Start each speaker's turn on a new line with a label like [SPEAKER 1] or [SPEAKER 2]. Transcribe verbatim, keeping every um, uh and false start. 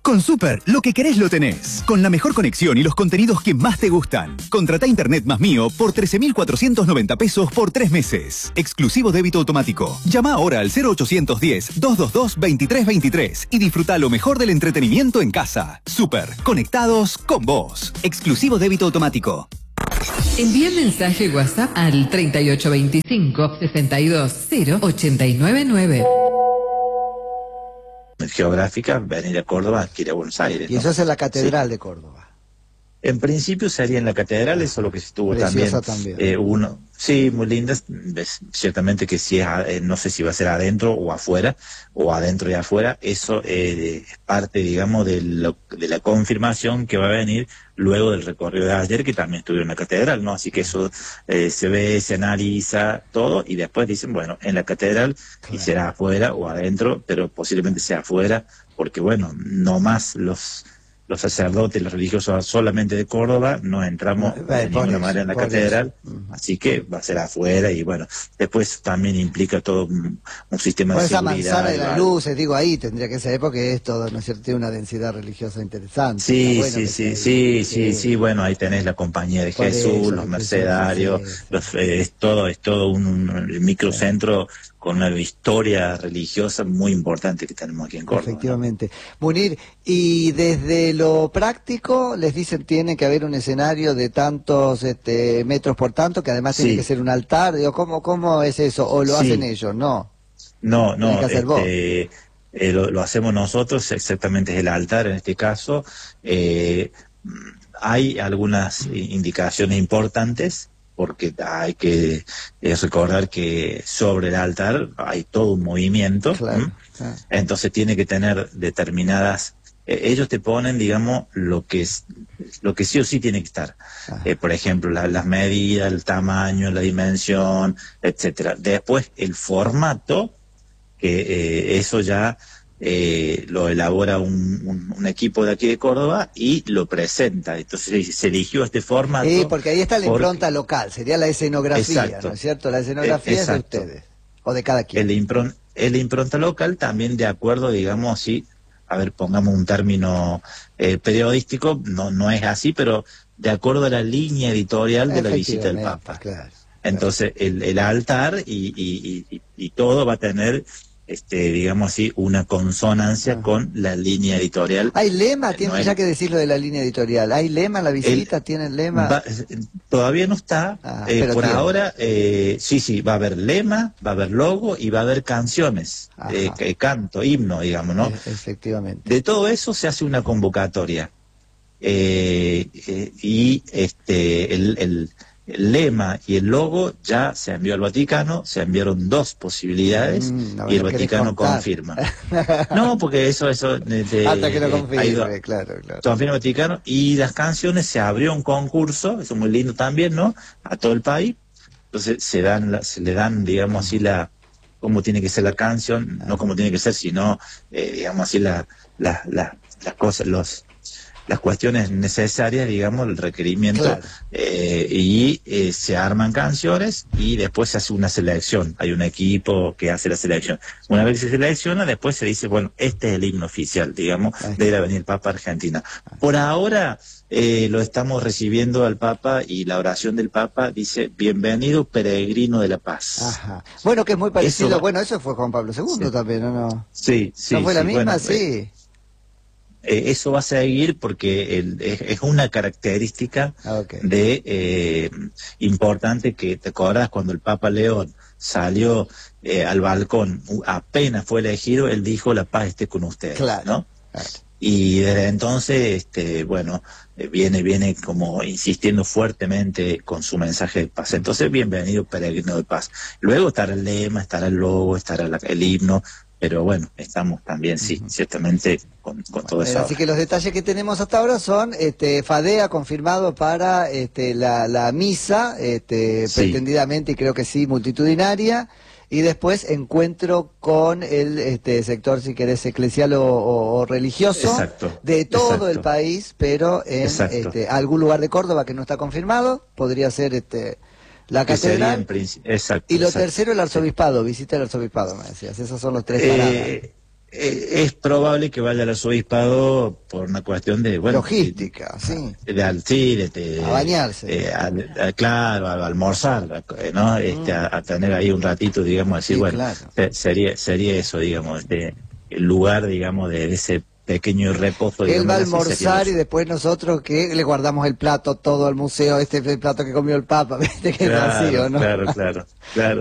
[SPEAKER 1] Con Super, lo que querés lo tenés. Con la mejor conexión y los contenidos que más te gustan. Contratá Internet más mío por trece mil cuatrocientos noventa pesos por tres meses. Exclusivo débito automático. Llama ahora al cero ochocientos diez, doscientos veintidós, veintitrés veintitrés y disfruta lo mejor del entretenimiento en casa. Super, conectados con vos. Exclusivo débito automático.
[SPEAKER 2] Envía mensaje WhatsApp al treinta y ocho veinticinco, sesenta y dos cero, ochenta y nueve nueve.
[SPEAKER 3] Geográfica, venir a Córdoba, que ir a Buenos Aires.
[SPEAKER 4] Y
[SPEAKER 3] ¿no?
[SPEAKER 4] eso es en la Catedral
[SPEAKER 3] Sí.
[SPEAKER 4] de Córdoba.
[SPEAKER 3] En principio sería en la catedral, eso es lo que estuvo también.
[SPEAKER 4] también.
[SPEAKER 3] Eh, uno, sí, muy lindas. Ves, ciertamente que si es, eh, no sé si va a ser adentro o afuera, o adentro y afuera, eso eh, es parte, digamos, de, lo, de la confirmación que va a venir luego del recorrido de ayer, que también estuvo en la catedral, ¿no? Así que eso eh, se ve, se analiza todo, y después dicen, bueno, en la catedral, claro, y será afuera o adentro, pero posiblemente sea afuera, porque bueno, no más los... los sacerdotes, los religiosos solamente de Córdoba, no entramos
[SPEAKER 4] no,
[SPEAKER 3] de ninguna
[SPEAKER 4] eso,
[SPEAKER 3] manera en la catedral,
[SPEAKER 4] uh-huh.
[SPEAKER 3] así que va a ser afuera, y bueno, después también implica todo un, un sistema
[SPEAKER 4] Por
[SPEAKER 3] de
[SPEAKER 4] esa
[SPEAKER 3] seguridad.
[SPEAKER 4] manzana de las
[SPEAKER 3] ¿vale?
[SPEAKER 4] luces, digo, ahí tendría que ser, porque es todo, ¿no es cierto? Tiene una densidad religiosa interesante.
[SPEAKER 3] Sí,
[SPEAKER 4] bueno
[SPEAKER 3] sí, sí,
[SPEAKER 4] ahí,
[SPEAKER 3] sí, sí,
[SPEAKER 4] sí,
[SPEAKER 3] sí, bueno, ahí tenés la Compañía de
[SPEAKER 4] Por
[SPEAKER 3] Jesús,
[SPEAKER 4] eso,
[SPEAKER 3] los mercedarios,
[SPEAKER 4] sí, sí.
[SPEAKER 3] Los, eh, es todo, es todo un, un microcentro con una historia religiosa muy importante que tenemos aquí en Córdoba.
[SPEAKER 4] Efectivamente. ¿No? Munir, y desde lo práctico, les dicen tiene que haber un escenario de tantos este, metros por tanto, que además tiene
[SPEAKER 3] Sí.
[SPEAKER 4] que ser un altar, digo, ¿cómo, cómo es eso? ¿O lo
[SPEAKER 3] Sí.
[SPEAKER 4] hacen ellos? No.
[SPEAKER 3] No, no,
[SPEAKER 4] que hacer
[SPEAKER 3] este, eh, lo, lo hacemos nosotros, exactamente es el altar en este caso. Eh, hay algunas indicaciones importantes, porque hay que eh, recordar que sobre el altar hay todo un movimiento,
[SPEAKER 4] claro, claro.
[SPEAKER 3] Entonces tiene que tener determinadas, eh, ellos te ponen, digamos, lo que es, lo que sí o sí tiene que estar, eh, por ejemplo, la, las medidas, el tamaño, la dimensión, etcétera. Después el formato, que eh, eso ya eh, lo elabora un, un, un equipo de aquí de Córdoba y lo presenta. Entonces se eligió este formato.
[SPEAKER 4] Sí, porque ahí está la
[SPEAKER 3] porque...
[SPEAKER 4] impronta local, sería la escenografía,
[SPEAKER 3] Exacto.
[SPEAKER 4] ¿no es cierto? La escenografía
[SPEAKER 3] eh,
[SPEAKER 4] es de ustedes, o de cada quien.
[SPEAKER 3] El, impron, el impronta local también de acuerdo, digamos, así, a ver, pongamos un término eh, periodístico, no, no es así, pero de acuerdo a la línea editorial de la visita del Papa.
[SPEAKER 4] Claro,
[SPEAKER 3] Entonces,
[SPEAKER 4] claro.
[SPEAKER 3] el, el altar y, y, y, y todo va a tener, este, digamos así, una consonancia ah. con la línea editorial.
[SPEAKER 4] ¿Hay lema? Tiene
[SPEAKER 3] no
[SPEAKER 4] ya
[SPEAKER 3] es...
[SPEAKER 4] que decirlo de la línea editorial. ¿Hay lema en la visita? El... ¿Tienen lema?
[SPEAKER 3] Va, todavía no está. Ah, eh, por tiene. ahora, eh, sí, sí, va a haber lema, va a haber logo y va a haber canciones, eh, canto, himno, digamos, ¿no?
[SPEAKER 4] Efectivamente.
[SPEAKER 3] De todo eso se hace una convocatoria. Eh, eh, y este el, el El lema y el logo ya se envió al Vaticano, se enviaron dos posibilidades mm, no, y el Vaticano confirma. No, porque eso, eso de, de,
[SPEAKER 4] hasta que lo confirme,
[SPEAKER 3] ido,
[SPEAKER 4] claro, claro.
[SPEAKER 3] Confirma el Vaticano, y las canciones, se abrió un concurso, eso es muy lindo también, ¿no? A todo el país. Entonces se dan, se le dan, digamos así, la cómo tiene que ser la canción, ah. no cómo tiene que ser, sino, eh, digamos así, la, la, la, las cosas, los las cuestiones necesarias, digamos, el requerimiento, claro. eh, y eh, se arman canciones y después se hace una selección. Hay un equipo que hace la selección. Una vez que se selecciona, después se dice, bueno, este es el himno oficial, digamos, de ir a venir el Papa a Argentina. Por ahora eh, lo estamos recibiendo al Papa, y la oración del Papa dice, bienvenido peregrino de la paz.
[SPEAKER 4] Ajá. Bueno, que es muy parecido, eso, bueno, eso fue Juan Pablo segundo sí. también, ¿o no?
[SPEAKER 3] Sí, sí.
[SPEAKER 4] ¿No fue
[SPEAKER 3] sí,
[SPEAKER 4] la misma?
[SPEAKER 3] bueno,
[SPEAKER 4] sí.
[SPEAKER 3] Eh, Eh, eso va a seguir porque el, es, es una característica okay. de eh, importante, que te acuerdas cuando el Papa León salió eh, al balcón, apenas fue elegido, él dijo, la paz esté con ustedes,
[SPEAKER 4] claro,
[SPEAKER 3] ¿no?
[SPEAKER 4] Claro.
[SPEAKER 3] Y desde entonces, este, bueno, eh, viene, viene como insistiendo fuertemente con su mensaje de paz. Entonces, bienvenido peregrino de paz. Luego estará el lema, estará el logo, estará la, el himno. Pero bueno, estamos también, sí, uh-huh. ciertamente con, con todo eso.
[SPEAKER 4] Así que los detalles que tenemos hasta ahora son, este, Fadea confirmado para este, la, la misa, este, sí. pretendidamente, y creo que sí, multitudinaria, y después encuentro con el este, sector, si querés, eclesial o, o, o religioso,
[SPEAKER 3] exacto,
[SPEAKER 4] de todo
[SPEAKER 3] exacto.
[SPEAKER 4] el país, pero en este, algún lugar de Córdoba que no está confirmado, podría ser... este la catedral,
[SPEAKER 3] exacto,
[SPEAKER 4] y lo
[SPEAKER 3] exacto.
[SPEAKER 4] tercero el arzobispado, visita el arzobispado, me decías, esos son los tres
[SPEAKER 3] eh,
[SPEAKER 4] paradas.
[SPEAKER 3] eh, es probable que vaya al arzobispado por una cuestión de, bueno,
[SPEAKER 4] logística,
[SPEAKER 3] de,
[SPEAKER 4] sí.
[SPEAKER 3] De, de, sí, de, de,
[SPEAKER 4] a bañarse.
[SPEAKER 3] Eh, a, a, claro, a, a almorzar, ¿no? Este, mm. a, a tener ahí un ratito, digamos, decir, sí, bueno, claro. se, sería sería eso, digamos, de, el lugar, digamos, de, de ese pequeño reposo.
[SPEAKER 4] Él va a almorzar y después nosotros que le guardamos el plato todo al museo, este es el plato que comió el Papa, ¿viste? Que
[SPEAKER 3] claro,
[SPEAKER 4] es así, ¿o no?
[SPEAKER 3] Claro, claro, claro.